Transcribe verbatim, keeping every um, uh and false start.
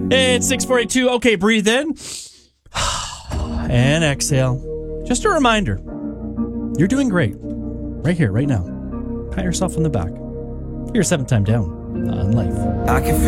It's six forty-two. Okay, breathe in. And exhale. Just a reminder. You're doing great. Right here, right now. Pat yourself on the back. You're seventh time down on life. I can feel